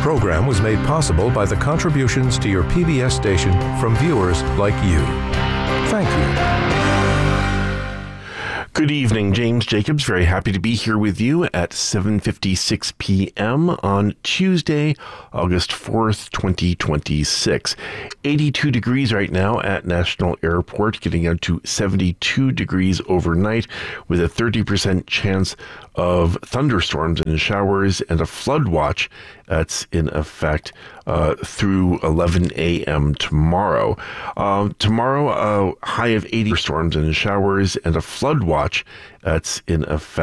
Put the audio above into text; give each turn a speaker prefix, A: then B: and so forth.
A: program was made possible by the contributions to your PBS station from viewers like you. Thank you.
B: Good evening, James Jacobs. Very happy to be here with you at 7:56 p.m. on Tuesday, August 4th, 2026. 82 degrees right now at National Airport, getting out to 72 degrees overnight with a 30% chance of thunderstorms and showers and a flood watch that's in effect through 11 a.m. tomorrow. Tomorrow, a high of 80 storms and showers and a flood watch that's in effect